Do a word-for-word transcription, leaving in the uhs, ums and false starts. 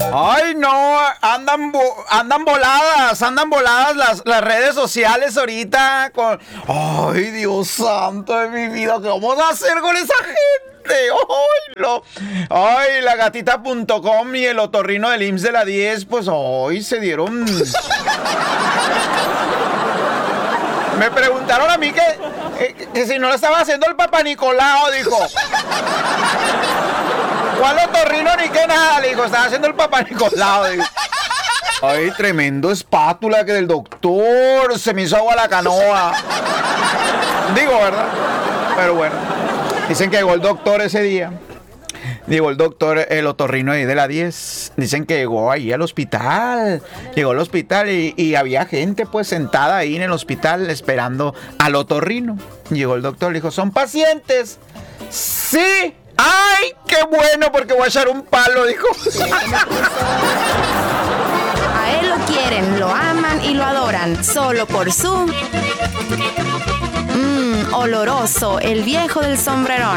Ay, no, andan, vo- andan voladas, andan voladas las, las redes sociales ahorita con... Ay, Dios santo de mi vida, ¿qué vamos a hacer con esa gente? Ay, lo... Ay, la gatita punto com y el otorrino del I M S S de la diez, pues hoy se dieron... Me preguntaron a mí que, que, que si no lo estaba haciendo el Papá Nicolau, dijo. ¿Cuál otorrino ni qué nada? Le dijo, estaba haciendo el Papá Nicolau, dijo. Ay, tremendo espátula que del doctor. Se me hizo agua la canoa. Digo, ¿verdad? Pero bueno. Dicen que llegó el doctor ese día. Llegó el doctor, el otorrino ahí de la diez. Dicen que llegó ahí al hospital. Llegó al hospital y, y había gente pues sentada ahí en el hospital esperando al otorrino. Llegó el doctor, le dijo, ¿son pacientes? Sí. ¡Ay, qué bueno! Porque voy a echar un palo, dijo. A él lo quieren, lo aman y lo adoran, solo por su... Mmm, oloroso, el viejo del sombrerón.